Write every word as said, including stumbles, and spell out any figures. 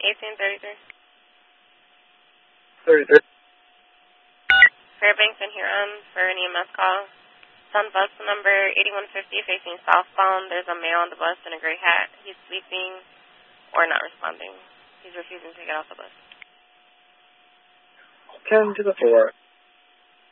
eighteen thirty-three. thirty-three. Fairbanks and Huron for an E M S call. It's on bus number eighty-one fifty facing southbound. There's a male on the bus in a gray hat. He's sleeping or not responding. He's refusing to get off the bus. ten to the floor.